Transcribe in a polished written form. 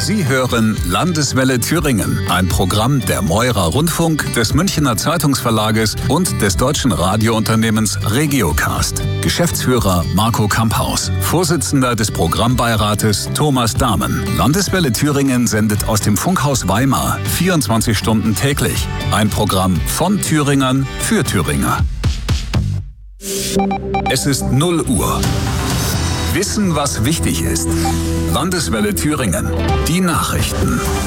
Sie hören Landeswelle Thüringen, ein Programm der Mäurer Rundfunk, des Münchener Zeitungsverlages und des deutschen Radiounternehmens Regiocast. Geschäftsführer Marco Kamphaus, Vorsitzender des Programmbeirates Thomas Dahmen. Landeswelle Thüringen sendet aus dem Funkhaus Weimar 24 Stunden täglich. Ein Programm von Thüringern für Thüringer. Es ist 0 Uhr. Wissen, was wichtig ist. Landeswelle Thüringen. Die Nachrichten.